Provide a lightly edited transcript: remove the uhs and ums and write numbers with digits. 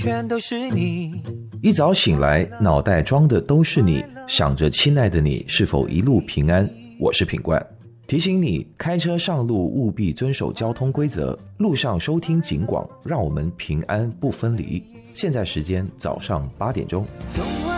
全都是你。 一早醒来，脑袋装的都是你，想着亲爱的你是否一路平安。我是品冠，提醒你开车上路务必遵守交通规则，路上收听警广，让我们平安不分离。现在时间早上8点钟。